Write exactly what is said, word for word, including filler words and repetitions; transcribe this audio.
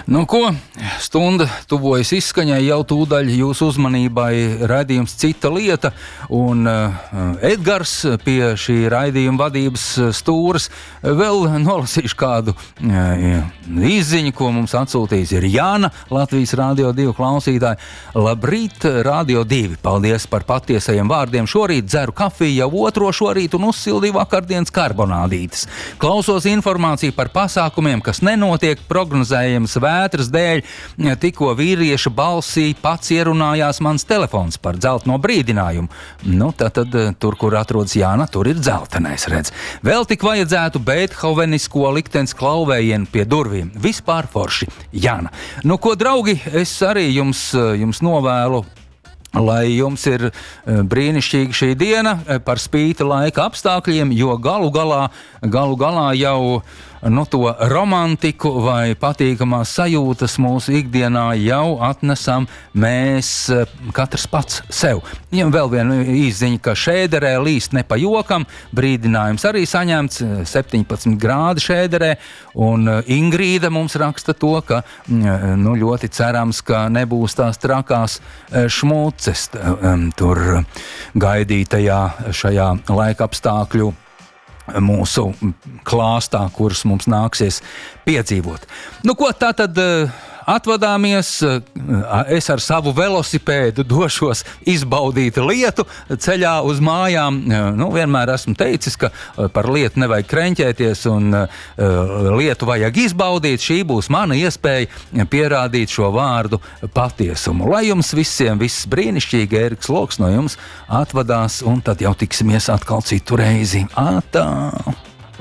Nu ko, stunda tuvojas izskaņai, jau tūdaļ jūsu uzmanībai raidījums Cita lieta, un uh, Edgars pie šī raidījuma vadības stūras vēl nolasīšu kādu uh, izziņu, ko mums atsūtījis ir Jāna, Latvijas Rādio divi klausītāji. Labrīt, Rādio divi, paldies par patiesajiem vārdiem. Šorīt dzeru kafiju jau otro šorīt un uzsildīju vakardienas karbonādītes. Klausos informāciju par pasākumiem, kas nenotiek prognozējams vētras dēļ. Tikko vīrieša balsī pats ierunājās mans telefons par dzelteno brīdinājumu. Nu, tad, tad tur, kur atrodas Jāna, tur ir dzeltenais, redz. Vēl tik vajadzētu beethovenisko liktenes klauvējienu pie durvīm. Vispār forši, Jāna. Nu, ko, draugi, es arī jums, jums novēlu, lai jums ir brīnišķīga šī diena par spīti laika apstākļiem, jo galu galā, galu galā jau nu, to romantiku vai patīkamās sajūtas mūsu ikdienā jau atnesam mēs katrs pats sev. Ja vēl viena izziņa, ka Šēderē līst ne pa jokam, brīdinājums arī saņemts, septiņpadsmit grādi Šēderē, un Ingrīda mums raksta to, ka nu, ļoti cerams, ka nebūs tās trakās šmuces tur gaidītajā šajā laika apstākļu mūsu klāstā, kurus mums nāksies piedzīvot. Nu ko, tā tad atvadāmies, es ar savu velosipēdu došos izbaudīt lietu ceļā uz mājām. Nu, vienmēr esmu teicis, ka par lietu nevajag kreņķēties un lietu vajag izbaudīt. Šī būs mana iespēja pierādīt šo vārdu patiesumu. Lai jums visiem viss brīnišķīgi, Ēriks Loks no jums atvadās, un tad jau tiksimies atkal citu reizi. Ātā!